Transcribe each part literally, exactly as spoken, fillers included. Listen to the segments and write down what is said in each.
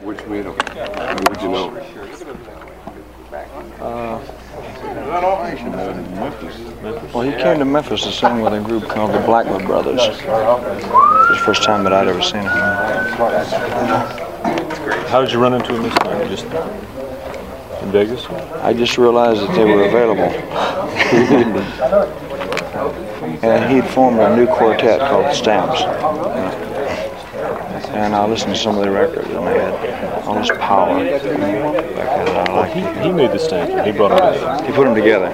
Where'd you meet him? Where'd you know? Uh, well, he came to Memphis to sing with a group called the Blackwood Brothers. It was the first time that I'd ever seen him. How did you run into him this time? Just in Vegas? I just realized that they were available. And he'd formed a new quartet called the Stamps. And I listened to some of the records, and they had all this power. Back then, I liked he, it. he made the Stamps. He brought them together. He put them together.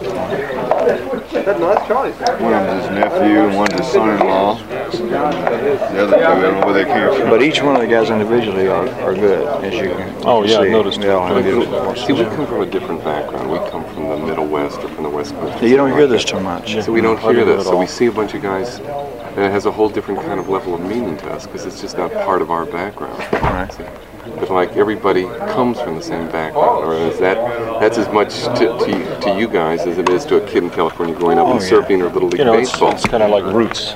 One of his nephew and one's his son-in-law. The other two, I don't know where they came from. But each one of the guys individually are, are good, as you can Oh, yeah, see. I've noticed. They all have good voices. See, we come from a different background. We come from the Middle West or from the West Coast. You don't hear this too much. So we don't Hardly hear at this. all. So we see a bunch of guys, and it has a whole different kind of level of meaning to us because it's just not part of our background. Right. See? But like everybody comes from the same background, or is that that's as much to, to, to you guys as it is to a kid in California growing up Oh, and yeah. surfing or Little League You know, it's, Baseball. it's kind of like roots.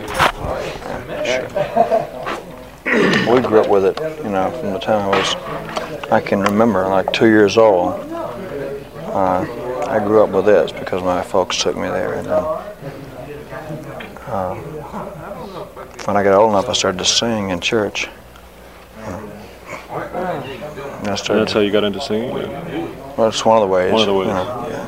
We grew up with it, you know, from the time I was, I can remember, like two years old. Uh, I grew up with this because my folks took me there. And then, uh, when I got old enough, I started to sing in church. And I And started that's how you got into singing? Well, it's one of the ways. One of the ways. You know, yeah.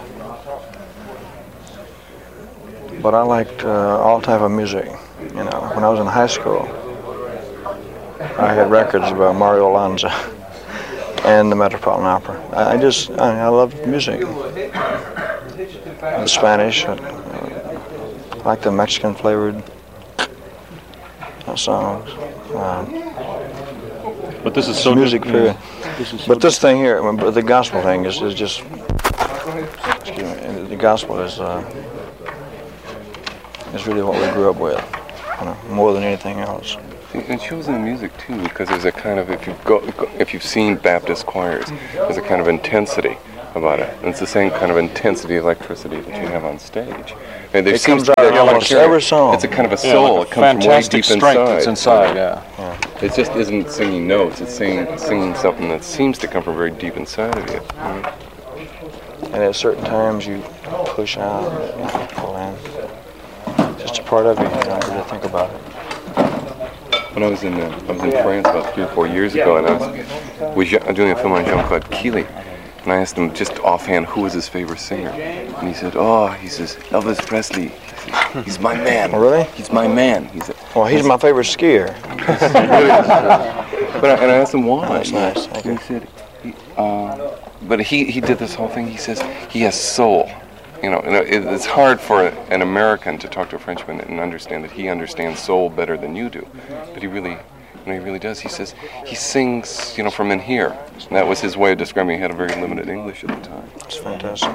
But I liked uh, all type of music. You know, when I was in high school, I had records about Mario Lanza and the Metropolitan Opera. I, I just, I, I loved music. The Spanish, I, I like the Mexican flavored songs. Um, But this is so music di- for yeah. This is so But this thing here, the gospel thing is, is just, excuse me, the gospel is uh, is really what we grew up with, you know, more than anything else. It shows in the music too, because there's a kind of, if you've go, if you've seen Baptist choirs, there's a kind of intensity about it. And it's the same kind of intensity, electricity that you have on stage. And there It seems comes to be out that almost kind of- every song. It's a kind of a Yeah, soul. like a it comes from way fantastic deep strength inside. that's inside, yeah. It just isn't singing notes. It's singing, singing something that seems to come from very deep inside of you. And at certain times you push out, you know, pull in. Just a part of you, you don't really think about it. When I was in uh, I was in France about three or four years ago, and I was, was Jean- doing a film on Jean-Claude Keely, and I asked him just offhand who was his favorite singer, and he said, "Oh, he says Elvis Presley. He says, he's my man. Oh, really? He's my man." He said, Well, he's my favorite skier. but I, and I asked him why. That's nice. Thank And he said, he, uh, but he he did this whole thing. He says he has soul. You know, and it, it's hard for an American to talk to a Frenchman and understand that he understands soul better than you do. But he really, you know, he really does. He says he sings, you know, from in here. And that was his way of describing. He had a very limited English at the time. It's fantastic.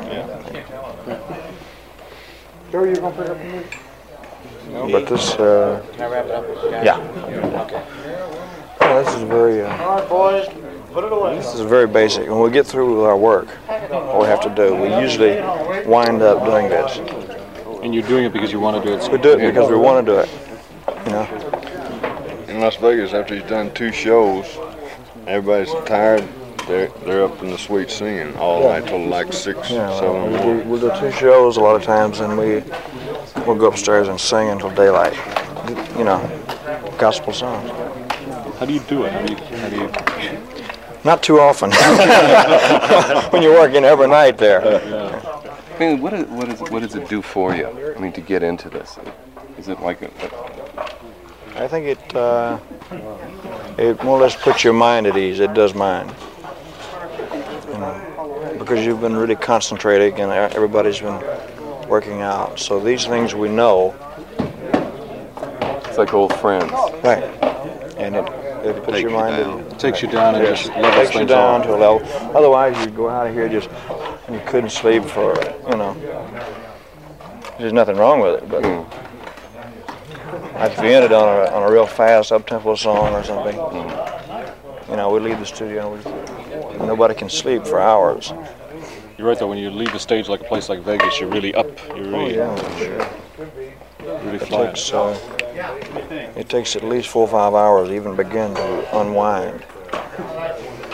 Joe, you gonna pick up the music? But this, uh, yeah. Oh, this is very, uh, All right, boys, put it away. this is very basic. When we get through with our work, what we have to do, we usually wind up doing this. And you're doing it because you want to do it. We do it because we want to do it, you know. In Las Vegas, after he's done two shows, everybody's tired. They're they're up in the suite singing all night till like six, Yeah, seven in the we'll, morning. do, we'll do two shows a lot of times, and we we'll go upstairs and sing until daylight. You know, gospel songs. How do you do it? How do you? How do you? Not too often. When you're working every night there. I mean, what, is, what, is, what does it do for you? I mean, to get into this? Is it like a, a I think it uh, it more or less puts your mind at ease. It does mine. You know, because you've been really concentrating and everybody's been working out. So these things we know. it's like old friends. Right. And it, it puts your mind at ease. It takes you down and Yes, just it levels takes you things down off. to a level. Otherwise, you'd go out of here just, and you couldn't sleep for, you know. There's nothing wrong with it, but Mm. like if you ended on a on a real fast up-tempo song or something, you know, we leave the studio and we, nobody can sleep for hours. You're right though. When you leave the stage like a place like Vegas, you're really up. You're really, Oh, sure. really It flying. takes uh, it takes at least four or five hours to even begin to unwind.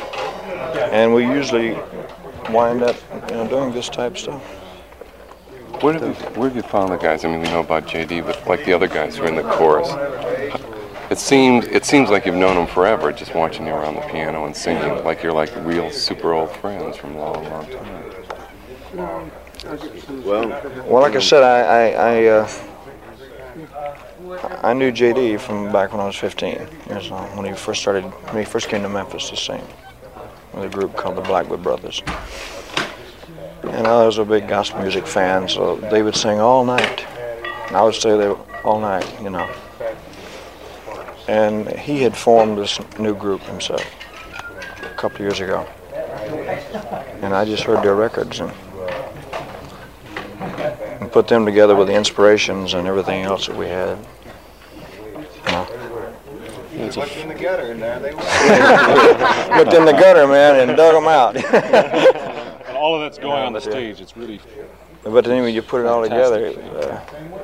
and we usually wind up, you know, doing this type of stuff. Where have, you, where have you found the guys? I mean, we know about J D, but like the other guys who are in the chorus, it seems it seems like you've known them forever, just watching you around the piano and singing, like you're like real super old friends from a long, long time. Well, Well, like I said, I I I, uh, I knew J D from back when I was fifteen years old, when he first started, when he first came to Memphis to sing with a group called the Blackwood Brothers. And I was a big gospel music fan, so they would sing all night. And I would stay there all night, you know. And he had formed this new group himself a couple of years ago. And I just heard their records and, and put them together with the inspirations and everything else that we had. You know. Looked in the gutter in there. They Looked in the gutter, man, and dug them out. And all of that's going on the stage. It's really. But then when you put it all together, it, uh,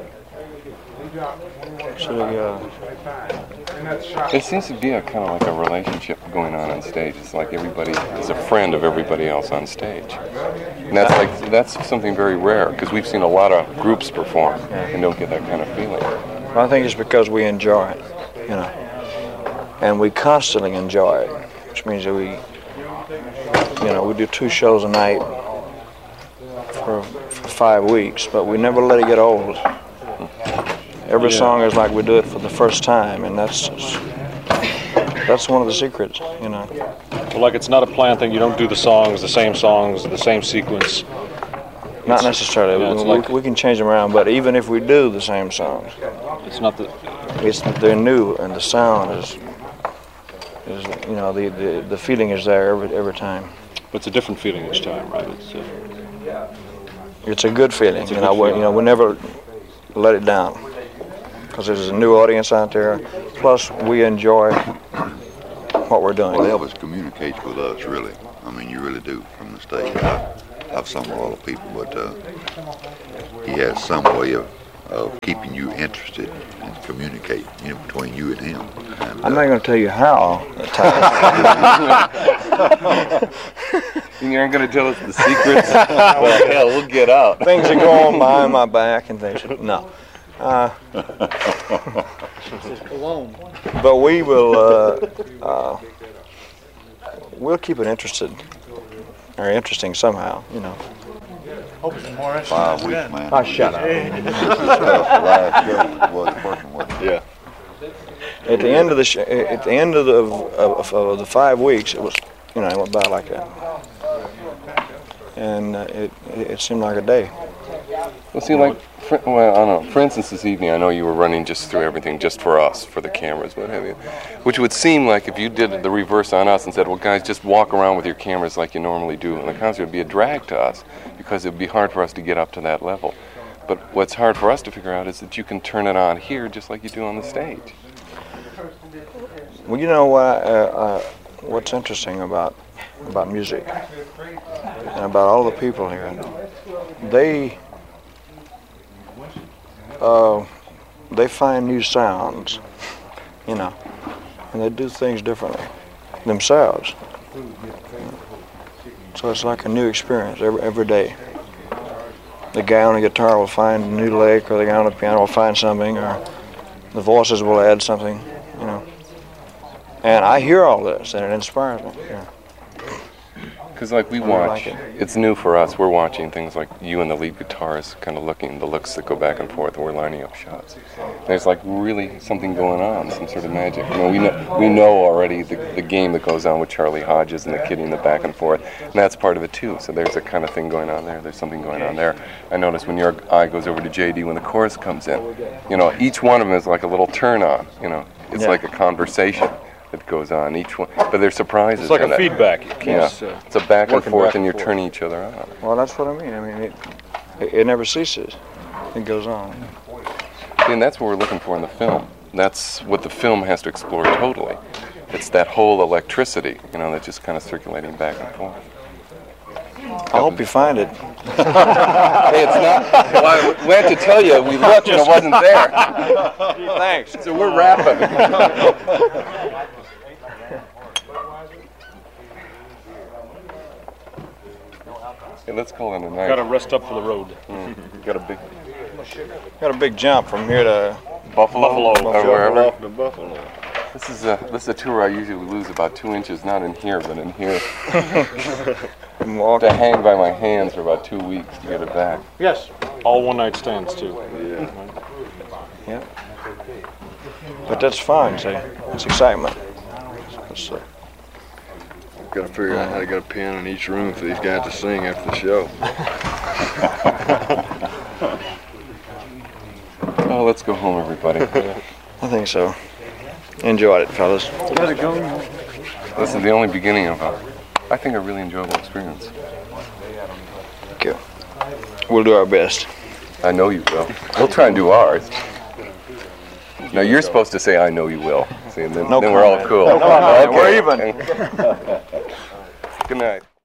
so, uh, It seems to be a kind of like a relationship going on on stage. It's like everybody is a friend of everybody else on stage, and that's like that's something very rare because we've seen a lot of groups perform and don't get that kind of feeling. I think it's because we enjoy it, you know, and we constantly enjoy it, which means that we, you know, we do two shows a night for, for five weeks, but we never let it get old. Every Yeah. song is like we do it for the first time, and that's that's one of the secrets, you know. Well, like it's not a planned thing. You don't do the songs, the same songs, the same sequence. Not necessarily. Yeah, it's we, like- we can change them around, but even if we do the same songs, It's not the. it's they're new, and the sound is is you know the the, the feeling is there every every time. But it's a different feeling each time, right? It's, uh, It's a good feeling, It's a you good know. We, feeling. you know, we never let it down because there's a new audience out there. Plus, we enjoy what we're doing. Well, Elvis communicates with us, really. I mean, you really do from the stage. I, I've sung with all the people, but uh, he has some way of, of keeping you interested and communicate, you know, between you and him. And, I'm uh, not going to tell you how. You aren't going to tell us the secrets? Well, hell, we'll get out. Things that go on behind my back and things. No. Uh, but we will. Uh, uh, we'll keep it interested or interesting somehow, you know. Five weeks, man. Oh, shut up. Last show was the first one, wasn't it? yeah. At the end of the sh- at the end of the of, of the five weeks, it was, you know, it went by like that, and uh, it it seemed like a day. Well, see, like, for, well, I don't know. For instance, this evening, I know you were running just through everything, just for us, for the cameras, what have you. Which would seem like if you did the reverse on us and said, well, guys, just walk around with your cameras like you normally do in the concert, it would be a drag to us because it would be hard for us to get up to that level. But what's hard for us to figure out is that you can turn it on here just like you do on the stage. Well, you know what? Uh, uh, what's interesting about about music and about all the people here, they uh, they find new sounds, you know, and they do things differently themselves. So it's like a new experience every every day. The guy on the guitar will find a new lick, or the guy on the piano will find something, or the voices will add something, you know. And I hear all this, and it inspires me. Yeah. Because, like, we I watch, like it. it's new for us. We're watching things like you and the lead guitarist kind of looking, the looks that go back and forth, and we're lining up shots. There's, like, really something going on, some sort of magic. You know, we know, we know already the, the game that goes on with Charlie Hodges and the kidding, the back and forth, and that's part of it, too. So there's a kind of thing going on there. There's something going on there. I notice when your eye goes over to J D when the chorus comes in, you know, each one of them is like a little turn-on, you know. It's Yeah. like a conversation that goes on each one, but there's surprises. It's like in a it. feedback. It Yeah, keeps, uh, it's a back and working forth, back and and you're forth. turning each other on. Well, that's what I mean. I mean, it, it, it never ceases. It goes on. See, and that's what we're looking for in the film. That's what the film has to explore totally. It's that whole electricity, you know, that's just kind of circulating back and forth. I hope you find it. Hey, it's not. Well, I went to tell you, we looked and it wasn't there. Thanks. So we're wrapping. Okay, let's call it a night. Got to rest up for the road. Mm. Got a big Got a big jump from here to Buffalo, Buffalo. or wherever. Off to Buffalo. This is a this is a tour I usually lose about two inches, not in here, but in here. and walk. To hang by my hands for about two weeks to get it back. Yes. All one night stands too. Yeah. Yeah. But that's fine, see. It's excitement. It's, uh, Got to figure out how to get a pen in each room for these guys to sing after the show. Oh, let's go home, everybody. I think so. Enjoyed it, fellas. How's it going? This is the only beginning of a, I think, a really enjoyable experience. Thank you. We'll do our best. I know you will. We'll try and do ours. No, you're supposed to say, I know you will. See, and then, No then we're all comment. cool. No comment. Okay. We're even. Good night.